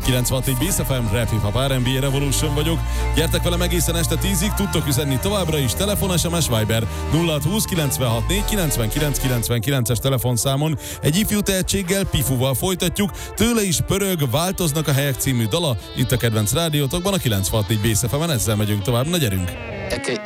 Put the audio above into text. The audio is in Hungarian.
96.4 BSFM, Rap Hip Hop R&B Revolution vagyok. Gyertek velem egészen este 10-ig, tudtok üzenni továbbra is, telefon, SMS, Viber 0620 964 99 99-es telefonszámon. Egy ifjú tehetséggel, Pifuval folytatjuk, tőle is pörög, változnak a helyek című dala, itt a kedvenc rádiótokban, a 96.4 BSFM-en, ezzel megyünk tovább, na gyerünk!